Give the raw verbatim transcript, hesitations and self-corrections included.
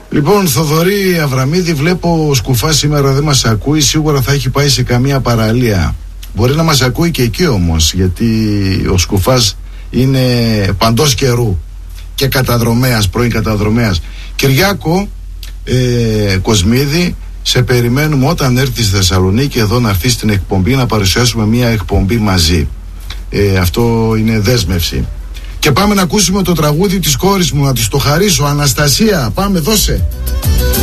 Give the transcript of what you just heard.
Λοιπόν, Θοδωρή Αβραμίδη, βλέπω ο Σκουφάς σήμερα δεν μας ακούει. Σίγουρα θα έχει πάει σε καμία παραλία. Μπορεί να μας ακούει και εκεί όμως, γιατί ο Σκουφάς είναι παντός καιρού και καταδρομέας, πρώην καταδρομέας. Κυριάκο ε, Κοσμίδη, σε περιμένουμε όταν έρθει στη Θεσσαλονίκη εδώ να έρθει στην εκπομπή να παρουσιάσουμε μια εκπομπή μαζί. Ε, αυτό είναι δέσμευση. Και πάμε να ακούσουμε το τραγούδι της κόρης μου, να της το χαρίσω. Αναστασία, πάμε, δώσε.